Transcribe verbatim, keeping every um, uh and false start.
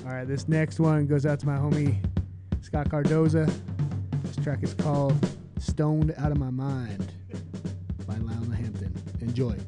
All right, this next one goes out to my homie Scott Cardoza. This track is called Stoned Out of My Mind by Lionel Hampton. Enjoy.